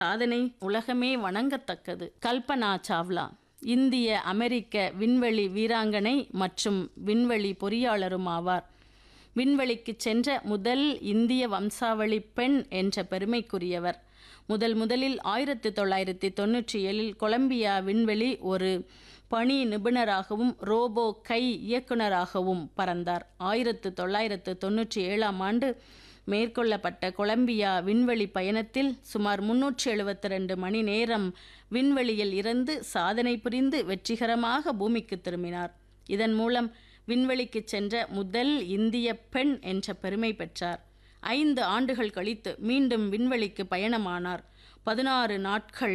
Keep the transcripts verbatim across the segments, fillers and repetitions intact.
சாதனை உலகமே வணங்கத்தக்கது. கல்பனா சாவ்லா இந்திய அமெரிக்க விண்வெளி வீராங்கனை மற்றும் விண்வெளி பொறியாளரும் ஆவார். விண்வெளிக்கு சென்ற முதல் இந்திய வம்சாவளி பெண் என்ற பெருமைக்குரியவர். முதல் முதலில் ஆயிரத்தி தொள்ளாயிரத்தி தொண்ணூற்றி ஏழில் கொலம்பியா விண்வெளி ஒரு பணி நிபுணராகவும் ரோபோ கை இயக்குநராகவும் பறந்தார். ஆயிரத்து தொள்ளாயிரத்து தொண்ணூற்றி ஏழாம் ஆண்டு மேற்கொள்ளப்பட்ட கொலம்பியா விண்வெளி பயணத்தில் சுமார் முன்னூற்றி எழுபத்தி ரெண்டு மணி நேரம் விண்வெளியில் இருந்து சாதனை புரிந்து வெற்றிகரமாக பூமிக்கு திரும்பினார். இதன் மூலம் விண்வெளிக்கு சென்ற முதல் இந்திய பெண் என்ற பெருமை பெற்றார். ஐந்து ஆண்டுகள் கழித்து மீண்டும் விண்வெளிக்கு பயணமானார். பதினாறு நாட்கள்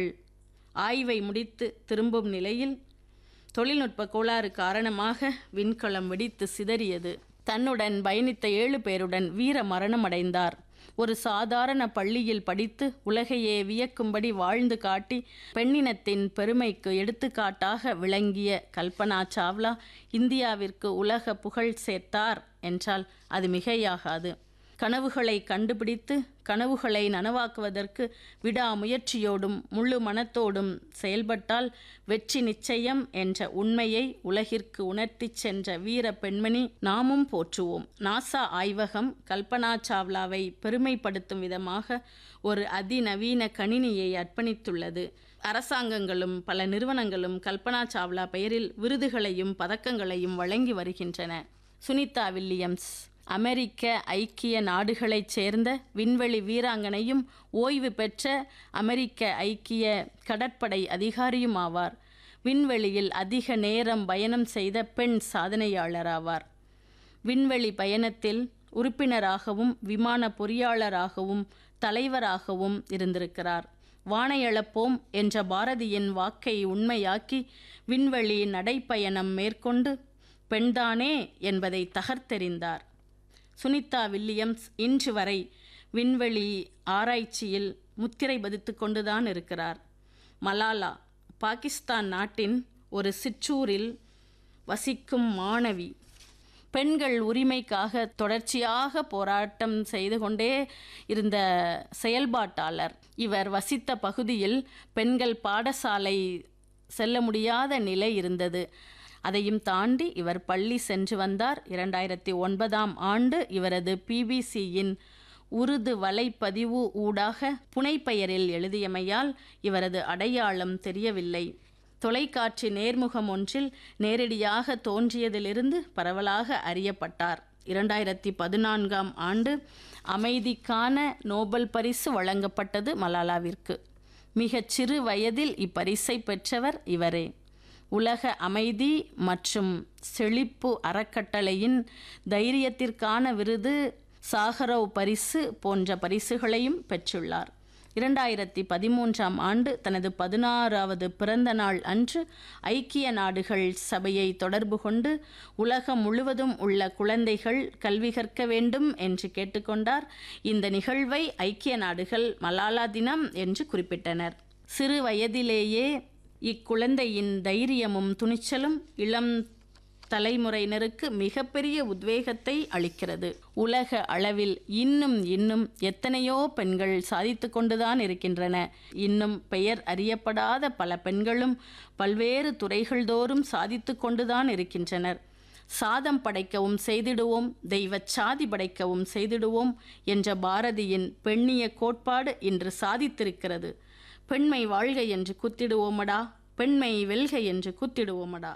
ஆய்வை முடித்து திரும்பும் நிலையில் தொழில்நுட்ப கோளாறு காரணமாக விண்கலம் வெடித்து சிதறியது. தன்னுடன் பயணித்த ஏழு பேருடன் வீர மரணம் அடைந்தார். ஒரு சாதாரண பள்ளியில் படித்து உலகையே வியக்கும்படி வாழ்ந்து காட்டி பெண்ணினத்தின் பெருமைக்கு எடுத்துக்காட்டாக விளங்கிய கல்பனா சாவ்லா இந்தியாவிற்கு உலக புகழ் சேர்த்தார் என்றால் அது மிகையாகாது. கனவுகளை கண்டுபிடித்து கனவுகளை நனவாக்குவதற்கு விடாமுயற்சியோடும் முழு மனத்தோடும் செயல்பட்டால் வெற்றி நிச்சயம் என்ற உண்மையை உலகிற்கு உணர்த்தி சென்ற வீர பெண்மணி நாமும் போற்றுவோம். நாசா ஆய்வகம் கல்பனா சாவ்லாவை பெருமைப்படுத்தும் விதமாக ஒரு அதிநவீன கணினியை அர்ப்பணித்துள்ளது. அரசாங்கங்களும் பல நிறுவனங்களும் கல்பனா சாவ்லா பெயரில் விருதுகளையும் பதக்கங்களையும் வழங்கி வருகின்றன. சுனிதா வில்லியம்ஸ் அமெரிக்க ஐக்கிய நாடுகளைச் சேர்ந்த விண்வெளி வீராங்கனையும் ஓய்வு பெற்ற அமெரிக்க ஐக்கிய கடற்படை அதிகாரியும் ஆவார். விண்வெளியில் அதிக நேரம் பயணம் செய்த பெண் சாதனையாளராவார். விண்வெளி பயணத்தில் உறுப்பினராகவும் விமான பொறியாளராகவும் தலைவராகவும் இருந்திருக்கிறார். வானையளப்போம் என்ற பாரதியின் வாக்கை உண்மையாக்கி விண்வெளி நடைப்பயணம் மேற்கொண்டு பெண்தானே என்பதை தகர்த்தெறிந்தார். சுனிதா வில்லியம்ஸ் இன்று வரை விண்வெளி ஆராய்ச்சியில் முத்திரை பதித்து கொண்டுதான் இருக்கிறார். மலாலா பாகிஸ்தான் நாட்டின் ஒரு சிற்றூரில் வசிக்கும் மாணவி. பெண்கள் உரிமைக்காக தொடர்ச்சியாக போராட்டம் செய்து கொண்டே இருந்த செயல்பாட்டாளர். இவர் வசித்த பகுதியில் பெண்கள் பாடசாலை செல்ல முடியாத நிலை இருந்தது. அதையும் தாண்டி இவர் பள்ளி சென்று வந்தார். இரண்டாயிரத்தி ஒன்பதாம் ஆண்டு இவரது பிபிசியின் உருது வலைப்பதிவு ஊடாக புனைப்பெயரில் எழுதியமையால் இவரது அடையாளம் தெரியவில்லை. தொலைக்காட்சி நேர்முகம் ஒன்றில் நேரடியாக தோன்றியதிலிருந்து பரவலாக அறியப்பட்டார். இரண்டாயிரத்தி பதினான்காம் ஆண்டு அமைதிக்கான நோபல் பரிசு வழங்கப்பட்டது மலாலாவிற்கு. மிகச் சிறு வயதில் இப்பரிசை பெற்றவர் இவரே. உலக அமைதி மற்றும் செழிப்பு அறக்கட்டளையின் தைரியத்திற்கான விருது, சாகரோவ் பரிசு போன்ற பரிசுகளையும் பெற்றுள்ளார். இரண்டாயிரத்தி பதிமூன்றாம் ஆண்டு தனது பதினாறாவது பிறந்த நாள் அன்று ஐக்கிய நாடுகள் சபையை தொடர்பு கொண்டு உலகம் முழுவதும் உள்ள குழந்தைகள் கல்வி கற்க வேண்டும் என்று கேட்டுக்கொண்டார். இந்த நிகழ்வை ஐக்கிய நாடுகள் மலாலா தினம் என்று குறிப்பிட்டனர். சிறு வயதிலேயே இக்குழந்தையின் தைரியமும் துணிச்சலும் இளம் தலைமுறையினருக்கு மிகப்பெரிய உத்வேகத்தை அளிக்கிறது. உலக அளவில் இன்னும் இன்னும் எத்தனையோ பெண்கள் சாதித்து கொண்டுதான் இருக்கின்றன. இன்னும் பெயர் அறியப்படாத பல பெண்களும் பல்வேறு துறைகள் தோறும் சாதித்து கொண்டுதான் இருக்கின்றனர். சாதம் படைக்கவும் செய்திடுவோம், தெய்வ சாதி படைக்கவும் செய்திடுவோம் என்ற பாரதியின் பெண்ணிய கோட்பாடு இன்று சாதித்திருக்கிறது. பெண்மை வாழ்க என்று குத்திடுவோமடா, பெண்மை வெல்க என்று குத்திடுவோமடா.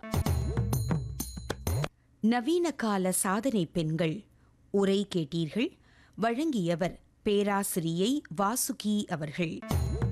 நவீன கால சாதனை பெண்கள் உரை கேட்டீர்கள். வழங்கியவர் பேராசிரியை வாசுகி அவர்கள்.